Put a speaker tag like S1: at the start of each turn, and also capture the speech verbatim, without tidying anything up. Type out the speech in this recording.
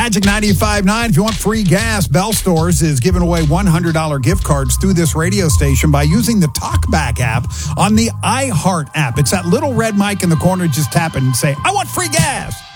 S1: Magic ninety-five point nine. If you want free gas, Bell Stores is giving away one hundred dollars gift cards through this radio station by using the TalkBack app on the iHeart app. It's that little red mic in the corner. Just tap it and say, I want free gas.